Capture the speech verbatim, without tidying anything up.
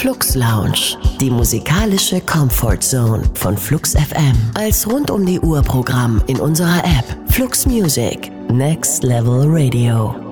Flux Lounge, die musikalische Comfort Zone von Flux F M. Als rund um die Uhr Programm in unserer App Flux Music, Next Level Radio.